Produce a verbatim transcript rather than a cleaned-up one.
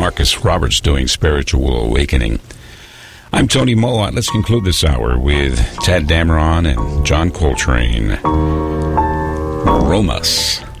Marcus Roberts doing Spiritual Awakening. I'm Tony Mowat. Let's conclude this hour with Tad Dameron and John Coltrane. Aromas.